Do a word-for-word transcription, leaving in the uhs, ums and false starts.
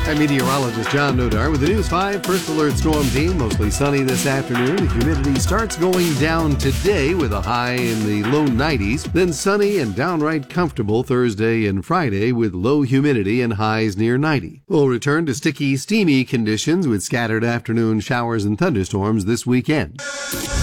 I'm meteorologist John Nodar with the News five First Alert Storm Team. Mostly sunny this afternoon. The humidity starts going down today with a high in the low nineties. Then sunny and downright comfortable Thursday and Friday with low humidity and highs near ninety. We'll return to sticky, steamy conditions with scattered afternoon showers and thunderstorms this weekend.